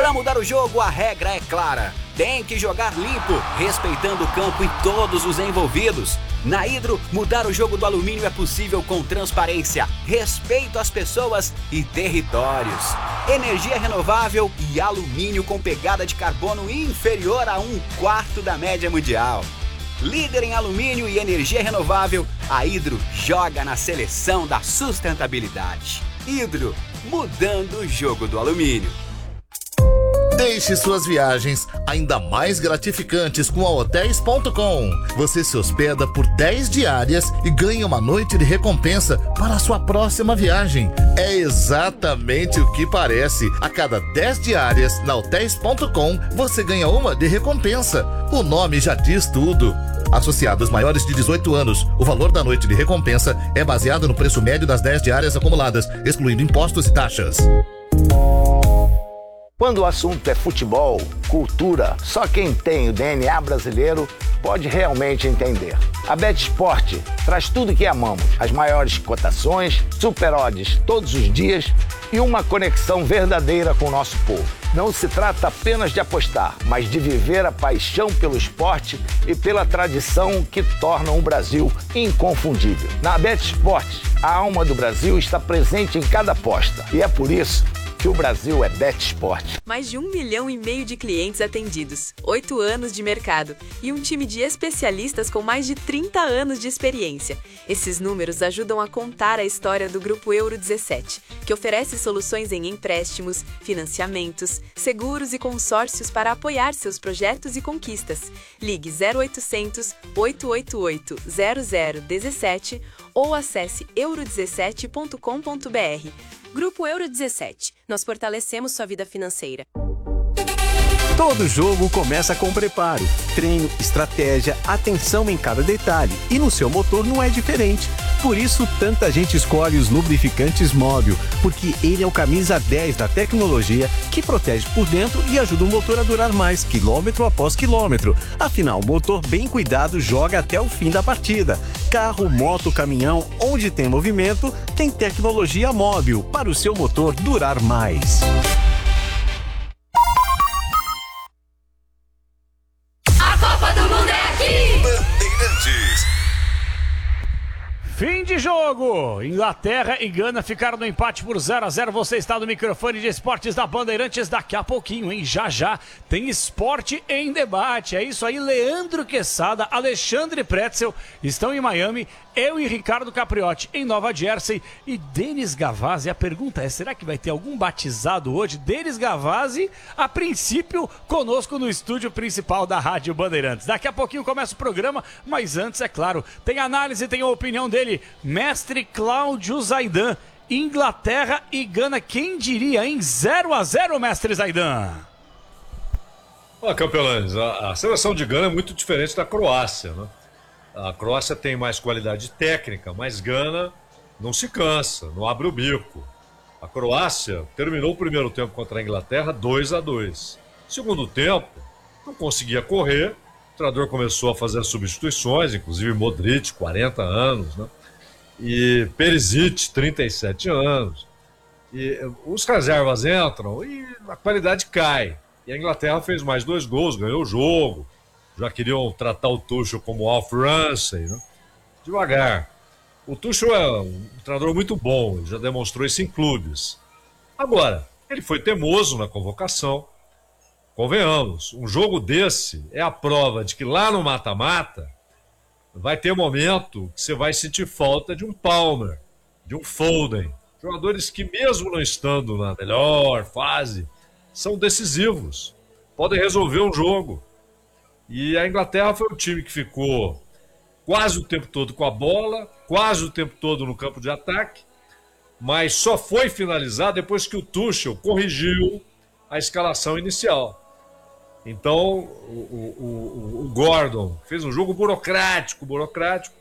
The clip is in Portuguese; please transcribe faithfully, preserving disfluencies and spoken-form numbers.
Para mudar o jogo, a regra é clara. Tem que jogar limpo, respeitando o campo e todos os envolvidos. Na Hidro, mudar o jogo do alumínio é possível com transparência, respeito às pessoas e territórios. Energia renovável e alumínio com pegada de carbono inferior a um quarto da média mundial. Líder em alumínio e energia renovável, a Hidro joga na seleção da sustentabilidade. Hidro, mudando o jogo do alumínio. Deixe suas viagens ainda mais gratificantes com a hotéis ponto com. Você se hospeda por dez diárias e ganha uma noite de recompensa para a sua próxima viagem. É exatamente o que parece. A cada dez diárias na hotéis ponto com, você ganha uma de recompensa. O nome já diz tudo. Associados maiores de dezoito anos, o valor da noite de recompensa é baseado no preço médio das dez diárias acumuladas, excluindo impostos e taxas. Quando o assunto é futebol, cultura, só quem tem o D N A brasileiro pode realmente entender. A BetSport traz tudo que amamos, as maiores cotações, super odds todos os dias e uma conexão verdadeira com o nosso povo. Não se trata apenas de apostar, mas de viver a paixão pelo esporte e pela tradição que tornam o Brasil inconfundível. Na BetSport, a alma do Brasil está presente em cada aposta e é por isso que o Brasil é BetSport. Mais de um milhão e meio de clientes atendidos, oito anos de mercado e um time de especialistas com mais de trinta anos de experiência. Esses números ajudam a contar a história do Grupo Euro dezessete, que oferece soluções em empréstimos, financiamentos, seguros e consórcios para apoiar seus projetos e conquistas. Ligue zero oitocentos, oito oito oito, zero zero um sete ou acesse euro dezessete ponto com ponto br. Grupo Euro dezessete. Nós fortalecemos sua vida financeira. Todo jogo começa com preparo, treino, estratégia, atenção em cada detalhe. E no seu motor não é diferente. Por isso, tanta gente escolhe os lubrificantes Móbil, porque ele é o camisa dez da tecnologia que protege por dentro e ajuda o motor a durar mais, quilômetro após quilômetro. Afinal, o motor bem cuidado joga até o fim da partida. Carro, moto, caminhão, onde tem movimento, tem tecnologia Móbil para o seu motor durar mais. Fim de jogo! Inglaterra e Gana ficaram no empate por zero a zero. Você está no microfone de esportes da Bandeirantes. Daqui a pouquinho, hein? Já já tem esporte em debate. É isso aí, Leandro Quesada, Alexandre Pretzel estão em Miami. Eu e Ricardo Capriotti em Nova Jersey. E Denis Gavazzi, a pergunta é, será que vai ter algum batizado hoje? Denis Gavazzi, a princípio, conosco no estúdio principal da Rádio Bandeirantes. Daqui a pouquinho começa o programa, mas antes, é claro, tem análise, tem a opinião dele. Mestre Cláudio Zaidan, Inglaterra e Gana, quem diria, em zero a zero, mestre Zaidan? Olha, campeões, a, a seleção de Gana é muito diferente da Croácia, né? A Croácia tem mais qualidade técnica, mas Gana não se cansa, não abre o bico. A Croácia terminou o primeiro tempo contra a Inglaterra dois a dois. Segundo tempo, não conseguia correr, o treinador começou a fazer substituições, inclusive Modric, quarenta anos, né? E Perisic, trinta e sete anos. E os reservas entram e a qualidade cai. E a Inglaterra fez mais dois gols, ganhou o jogo. Já queriam tratar o Tuchel como Alf Ramsey, né? Devagar. O Tuchel é um treinador muito bom, ele já demonstrou isso em clubes. Agora, ele foi teimoso na convocação. Convenhamos, um jogo desse é a prova de que lá no mata-mata vai ter momento que você vai sentir falta de um Palmer, de um Foden. Jogadores que, mesmo não estando na melhor fase, são decisivos, podem resolver um jogo. E a Inglaterra foi o time que ficou quase o tempo todo com a bola, quase o tempo todo no campo de ataque, mas só foi finalizar depois que o Tuchel corrigiu a escalação inicial. Então, o, o, o, o Gordon fez um jogo burocrático, burocrático,